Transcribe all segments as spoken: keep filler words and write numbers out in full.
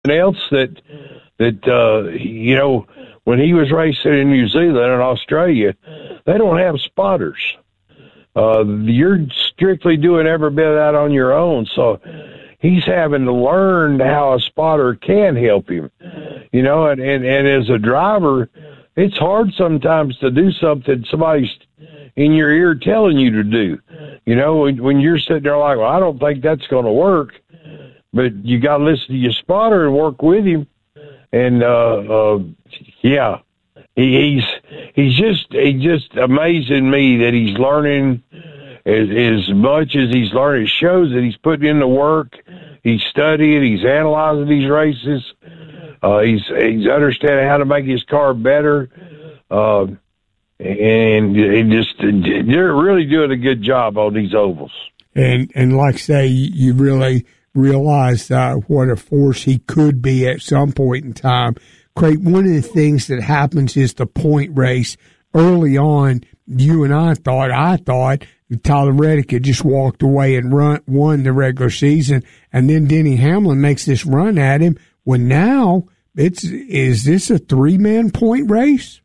else that that uh, you know, when he was racing in New Zealand and Australia, they don't have spotters. Uh, you're strictly doing every bit of that on your own, so he's having to learn how a spotter can help him. You know, and, and, and as a driver, it's hard sometimes to do something somebody's in your ear telling you to do. You know, when, when you're sitting there like, well, I don't think that's going to work, but you got to listen to your spotter and work with him. And, uh, uh, yeah, he, he's, he's just, he's just amazing me that he's learning as, as much as he's learning. It shows that he's putting in the work. He's studying, he's analyzing these races. Uh, he's, he's understanding how to make his car better. Uh, and he just, they're really doing a good job on these ovals. And, and like I say, you really realize uh, what a force he could be at some point in time. Craig, one of the things that happens is the point race. Early on, you and I thought, I thought, Tyler Reddick had just walked away and run, won the regular season, and then Denny Hamlin makes this run at him. Well, now, it's is this a three-man point race?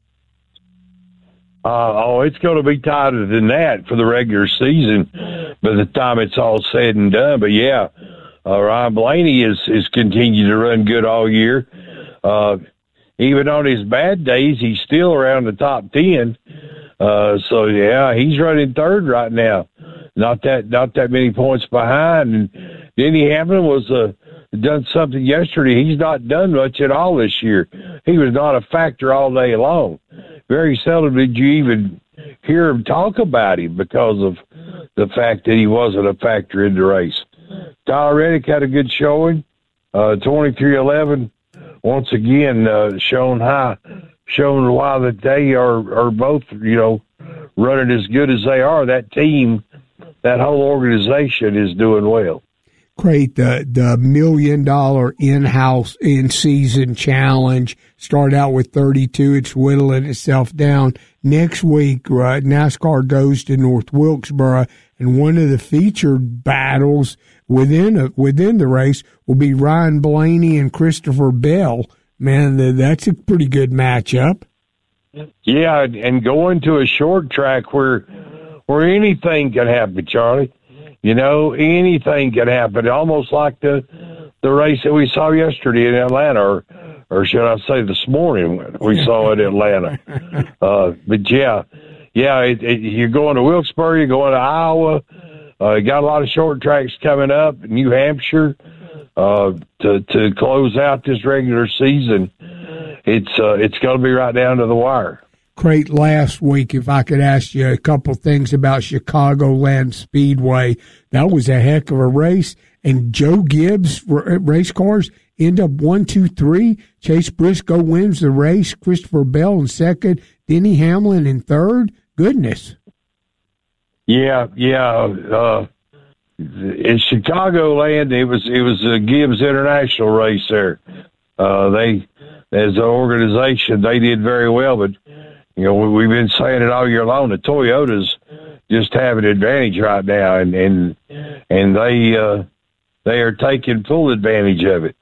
Uh, oh, it's going to be tighter than that for the regular season by the time it's all said and done. But, yeah, uh, Ryan Blaney is, is continued to run good all year. Uh, even on his bad days, he's still around the top ten. Uh, so, yeah, he's running third right now. Not that not that many points behind. And Denny Hamlin was uh, done something yesterday. He's not done much at all this year. He was not a factor all day long. Very seldom did you even hear him talk about him because of the fact that he wasn't a factor in the race. Tyler Reddick had a good showing. Uh, twenty-three eleven, once again, uh, shown high, shown why that they are, are both, you know, running as good as they are. That team, that whole organization is doing well. Great. The, the million dollar in-house, in-season challenge start out with thirty-two. It's whittling itself down. Next week, uh, NASCAR goes to North Wilkesboro, and one of the featured battles within a, within the race will be Ryan Blaney and Christopher Bell. Man, that's a pretty good matchup. Yeah, and going to a short track where where anything can happen, Charlie. You know, anything can happen. Almost like the the race that we saw yesterday in Atlanta, or or should I say this morning when we saw it in Atlanta. Uh, but yeah, yeah, it, it, you're going to Wilkesboro, you're going to Iowa. Uh, you got a lot of short tracks coming up, New Hampshire, uh, to to close out this regular season. It's uh, it's going to be right down to the wire. Crate, last week, if I could ask you a couple things about Chicagoland Speedway, that was a heck of a race. And Joe Gibbs race cars end up one, two, three. Chase Briscoe wins the race. Christopher Bell in second. Denny Hamlin in third. Goodness. Yeah, yeah. Uh, in Chicagoland, it was it was a Gibbs International race there. Uh, they, as an organization, they did very well, but. You know, we've been saying it all year long. The Toyotas just have an advantage right now, and and and they uh, they are taking full advantage of it.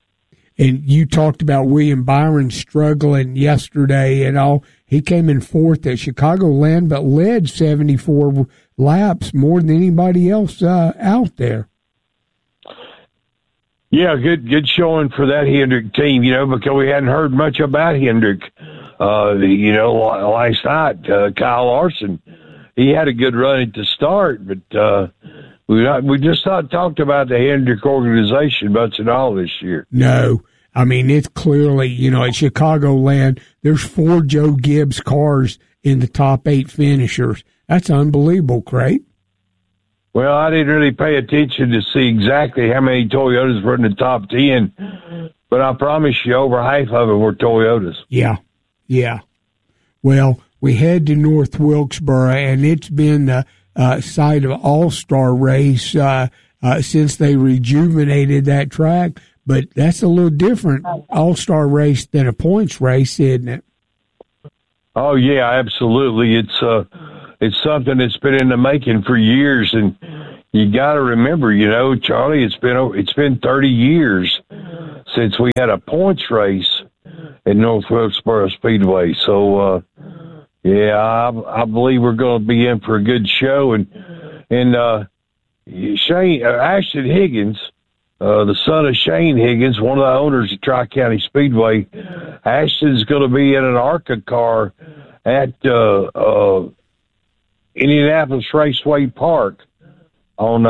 And you talked about William Byron struggling yesterday and all. He came in fourth at Chicagoland, but led seventy-four laps, more than anybody else uh, out there. Yeah, good good showing for that Hendrick team. You know, because we hadn't heard much about Hendrick. Uh, you know, last night, uh, Kyle Larson, he had a good run at the start, but uh, we not, we just not talked about the Hendrick organization much at all this year. No. I mean, it's clearly, you know, at Chicagoland, there's four Joe Gibbs cars in the top eight finishers. That's unbelievable, Craig. Well, I didn't really pay attention to see exactly how many Toyotas were in the top ten, but I promise you over half of them were Toyotas. Yeah. Yeah. Well, we head to North Wilkesboro, and it's been the uh, site of All-Star race uh, uh, since they rejuvenated that track. But that's a little different All-Star race than a points race, isn't it? Oh, yeah, absolutely. It's uh, it's something that's been in the making for years. And you got to remember, you know, Charlie, it's been it's been thirty years since we had a points race at North Wilkesboro Speedway. So, uh, yeah, I, I believe we're going to be in for a good show. And and uh, Shane uh, Ashton Higgins, uh, the son of Shane Higgins, one of the owners of Tri-County Speedway, Ashton's going to be in an ARCA car at uh, uh, Indianapolis Raceway Park on uh,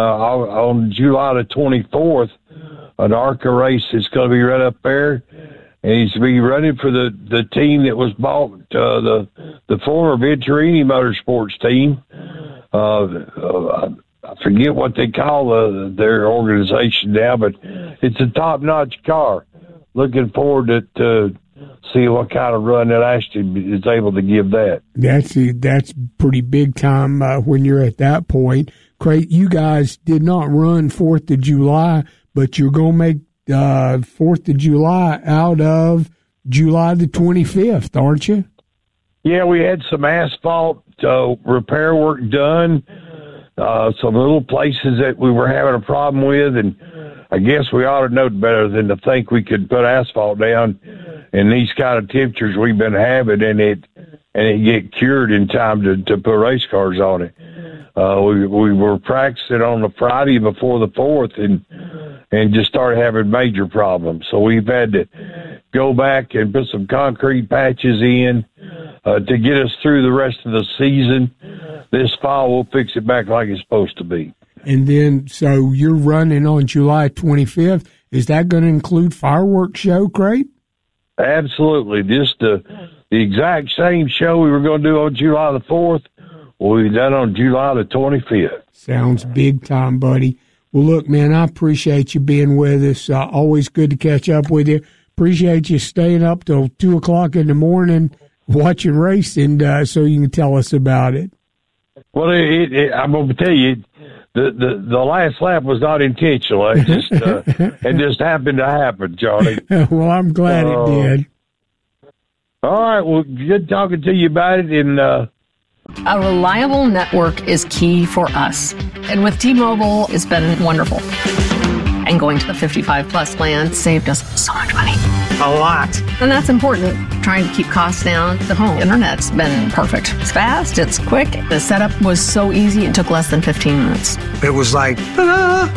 on July the twenty-fourth. An ARCA race is going to be right up there, and he's going to be running for the, the team that was bought, uh, the the former Venturini Motorsports team. Uh, uh, I forget what they call uh, their organization now, but it's a top-notch car. Looking forward to, to see what kind of run that Ashton is able to give that. That's that's pretty big time uh, when you're at that point. Craig, you guys did not run fourth of July, but you're going to make uh, fourth of July out of July the twenty-fifth, aren't you? Yeah, we had some asphalt uh, repair work done, uh, some little places that we were having a problem with, and I guess we ought to know better than to think we could put asphalt down in these kind of temperatures we've been having, and it and it get cured in time to, to put race cars on it. Uh, we we were practicing on the Friday before the fourth, and and just started having major problems. So we've had to go back and put some concrete patches in uh, to get us through the rest of the season. This fall, we'll fix it back like it's supposed to be. And then, so you're running on July twenty-fifth. Is that going to include fireworks show, Craig? Absolutely. Just the, the exact same show we were going to do on July the fourth. We'll be done on July the twenty-fifth. Sounds big time, buddy. Well, look, man, I appreciate you being with us. Uh, always good to catch up with you. Appreciate you staying up till two o'clock in the morning watching racing uh, so you can tell us about it. Well, it, it, I'm going to tell you, the, the, the last lap was not intentional. It just, uh, it just happened to happen, Johnny. Well, I'm glad uh, it did. All right. Well, good talking to you about it. And uh, a reliable network is key for us. And with T-Mobile, it's been wonderful. And going to the fifty-five plus plan saved us so much money. A lot. And that's important. Trying to keep costs down. The home internet's been perfect. It's fast, it's quick. The setup was so easy, it took less than fifteen minutes. It was like, ta-da!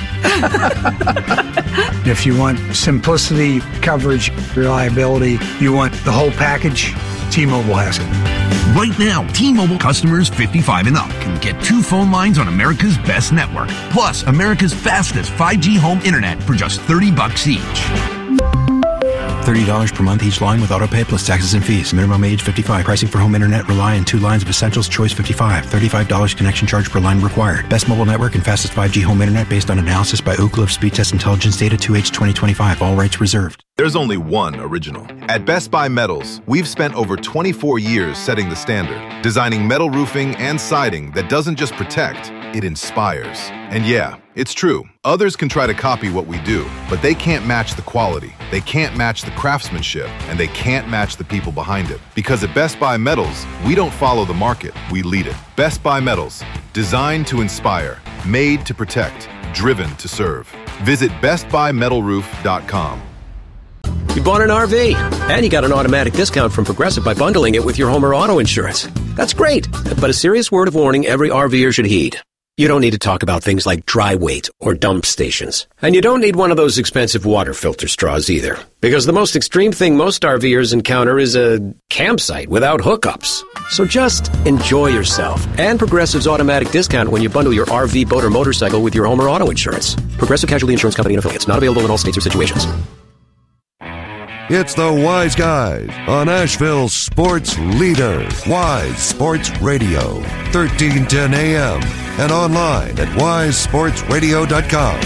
If you want simplicity, coverage, reliability, you want the whole package, T-Mobile has it. Right now, T-Mobile customers fifty-five and up can get two phone lines on America's best network, plus America's fastest five G home internet for just thirty bucks each. thirty dollars per month each line with autopay plus taxes and fees. Minimum age fifty-five. Pricing for home internet rely on two lines of Essentials Choice fifty-five. thirty-five dollars connection charge per line required. Best mobile network and fastest five G home internet based on analysis by Oak Cliff Speed Test Intelligence Data two H twenty twenty-five. All rights reserved. There's only one original. At Best Buy Metals, we've spent over twenty-four years setting the standard, designing metal roofing and siding that doesn't just protect, it inspires. And yeah, it's true. Others can try to copy what we do, but they can't match the quality, they can't match the craftsmanship, and they can't match the people behind it. Because at Best Buy Metals, we don't follow the market, we lead it. Best Buy Metals, designed to inspire, made to protect, driven to serve. Visit best buy metal roof dot com. You bought an R V, and you got an automatic discount from Progressive by bundling it with your home or auto insurance. That's great, but a serious word of warning every RVer should heed. You don't need to talk about things like dry weight or dump stations. And you don't need one of those expensive water filter straws either. Because the most extreme thing most RVers encounter is a campsite without hookups. So just enjoy yourself. And Progressive's automatic discount when you bundle your R V, boat, or motorcycle with your home or auto insurance. Progressive Casualty Insurance Company and affiliates. Not available in all states or situations. It's the Wise Guys on Asheville's sports leader, Wise Sports Radio, thirteen ten A M, and online at wise sports radio dot com.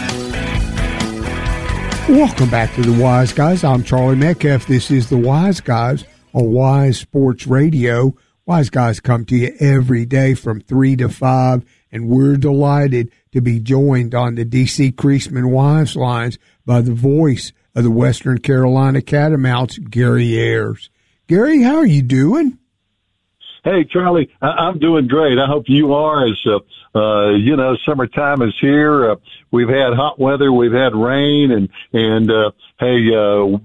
Welcome back to the Wise Guys. I'm Charlie Metcalf. This is the Wise Guys on Wise Sports Radio. Wise Guys come to you every day from three to five, and we're delighted to be joined on the D C Creasman Wise Lines by the voice of the Western Carolina Catamounts, Gary Ayers. Gary, how are you doing? Hey, Charlie, I- I'm doing great. I hope you are. As uh, uh, you know, summertime is here. Uh, we've had hot weather, we've had rain, and and uh, hey, uh,